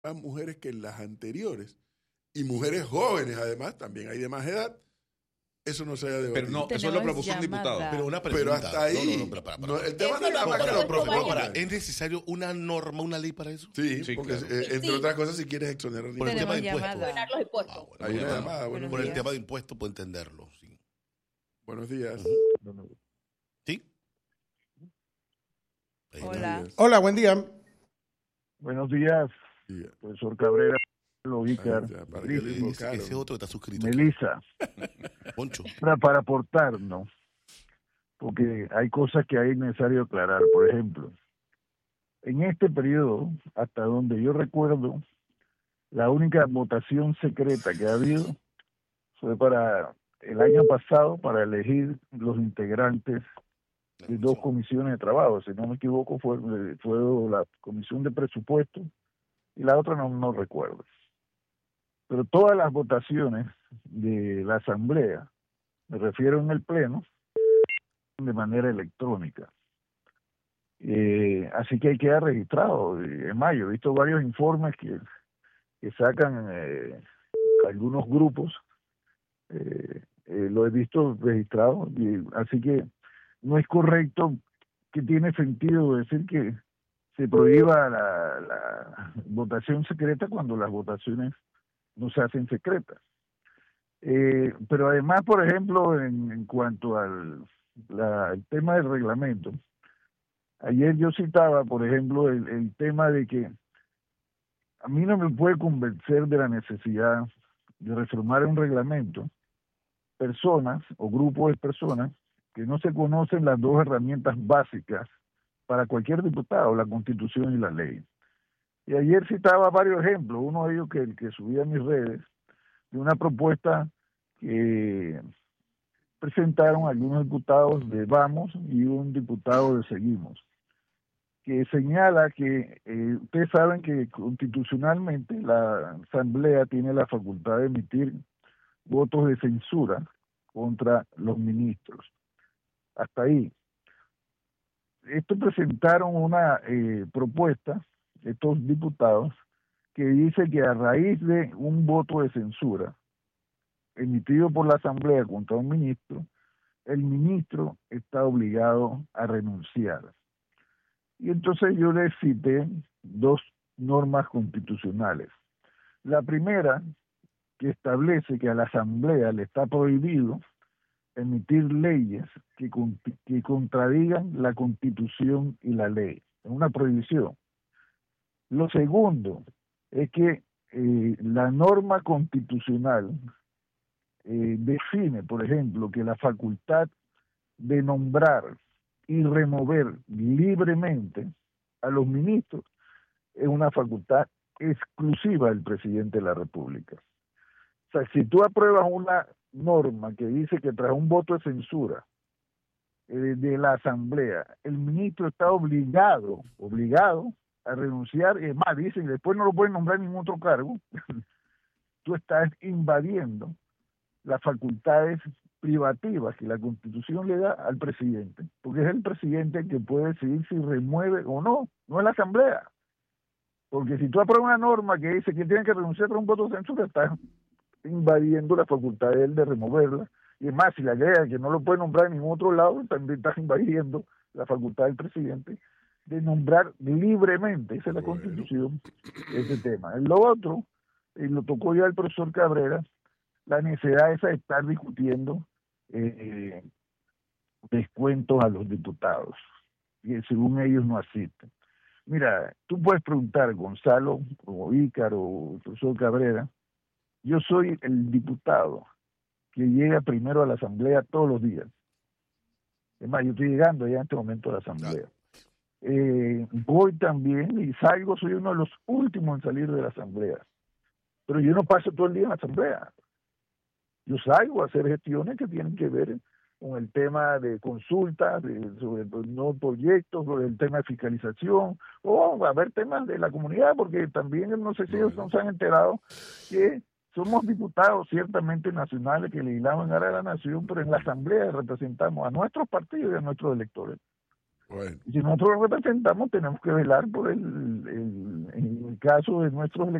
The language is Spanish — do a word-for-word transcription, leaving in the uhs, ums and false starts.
más mujeres que en las anteriores, y mujeres jóvenes además, también hay de más edad, eso no se haya debatido. Pero no, eso Tenemos lo propuso un llamada. diputado. Pero una pregunta. Pero hasta ahí, No, no, no, para, para, para. no, el tema Eso no es lo nada más que propuso lo el Profe, no, compañero. para. ¿Es necesario una norma, una ley para eso? Sí, Sí, porque claro. eh, entre Sí. otras cosas, si quieres exonerar Por el Tenemos tema de impuestos. llamada. Ganar los impuestos. Ah, bueno, Hay una bueno, llamada. Buenos por el días. tema de impuestos puedo entenderlo. Sí. Buenos días. ¿Sí? Hola. Hola, buen día. Buenos días, Sí, profesor Cabrera, Lovícar, ahí está, para que lo Griffin, invocaron. Ese otro que está suscrito. Melissa, Poncho. para, para aportar, ¿no? Porque hay cosas que hay necesario aclarar. Por ejemplo, en este periodo, hasta donde yo recuerdo, la única votación secreta que ha habido fue para el año pasado, para elegir los integrantes de dos comisiones de trabajo. Si no me equivoco, fue, fue la comisión de presupuesto y la otra no, no recuerdo. Pero todas las votaciones de la asamblea, me refiero en el pleno, de manera electrónica. Eh, así que queda registrado. En mayo he visto varios informes que, que sacan eh, algunos grupos, eh, eh, lo he visto registrado, y, así que no es correcto, que tiene sentido decir que se prohíba la, la votación secreta cuando las votaciones no se hacen secretas. Eh, pero además, por ejemplo, en, en cuanto al la, el tema del reglamento, ayer yo citaba, por ejemplo, el, el tema de que a mí no me puede convencer de la necesidad de reformar un reglamento personas o grupos de personas que no se conocen las dos herramientas básicas para cualquier diputado, la Constitución y la ley. Y ayer citaba varios ejemplos, uno de ellos que el que subí a mis redes, de una propuesta que presentaron algunos diputados de Vamos y un diputado de Seguimos, que señala que eh, ustedes saben que constitucionalmente la Asamblea tiene la facultad de emitir votos de censura contra los ministros. Hasta ahí. Esto presentaron una eh, propuesta, estos diputados, que dice que a raíz de un voto de censura emitido por la Asamblea contra un ministro, el ministro está obligado a renunciar. Y entonces yo les cité dos normas constitucionales. La primera, que establece que a la Asamblea le está prohibido emitir leyes que, que contradigan la Constitución y la ley. Es una prohibición. Lo segundo es que eh, la norma constitucional eh, define, por ejemplo, que la facultad de nombrar y remover libremente a los ministros es una facultad exclusiva del presidente de la República. O sea, si tú apruebas una norma que dice que tras un voto de censura eh, de la Asamblea, el ministro está obligado, obligado a renunciar, y es más, dicen, después no lo pueden nombrar en ningún otro cargo, tú estás invadiendo las facultades privativas que la Constitución le da al presidente, porque es el presidente el que puede decidir si remueve o no, no es la Asamblea. Porque si tú apruebas una norma que dice que tienen que renunciar tras un voto de censura, estás invadiendo la facultad de él de removerla, y es más, si la ley que no lo puede nombrar en ningún otro lado, también estás invadiendo la facultad del presidente de nombrar libremente, esa es la Constitución, ese tema. Lo otro, y lo tocó ya el profesor Cabrera, la necesidad esa de estar discutiendo eh, descuentos a los diputados, y según ellos no asisten. Mira, tú puedes preguntar, Gonzalo, o Ícaro, o el profesor Cabrera, yo soy el diputado que llega primero a la Asamblea todos los días. Es más, yo estoy llegando ya en este momento a la Asamblea. Eh, voy también y salgo, soy uno de los últimos en salir de la Asamblea. Pero yo no paso todo el día en la Asamblea. Yo salgo a hacer gestiones que tienen que ver con el tema de consultas, de, sobre nuevos proyectos, sobre el tema de fiscalización, o a ver temas de la comunidad, porque también no sé si ellos no se han enterado que somos diputados ciertamente nacionales que legislamos en área de la nación, pero en la Asamblea representamos a nuestros partidos y a nuestros electores. Bueno. Si nosotros lo representamos, tenemos que velar por el, el en el caso de nuestros electores